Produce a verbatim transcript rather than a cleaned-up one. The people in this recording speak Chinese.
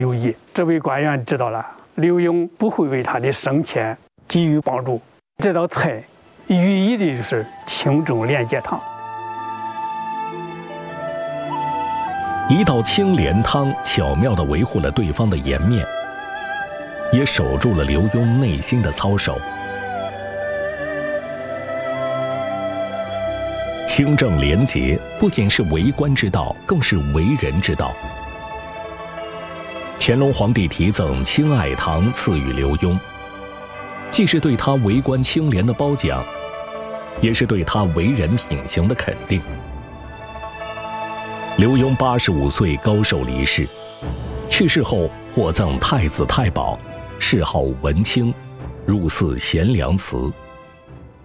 有益。这位官员知道了，刘墉不会为他的升迁给予帮助。这道菜寓意的就是清正廉洁汤。 一道清廉汤巧妙地维护了对方的颜面，也守住了刘墉内心的操守。清正廉洁不仅是为官之道，更是为人之道。乾隆皇帝题赠清爱汤赐予刘墉，既是对他为官清廉的褒奖，也是对他为人品行的肯定。刘墉八十五岁高寿离世，去世后获赠太子太保，谥号文清，入祀贤良祠。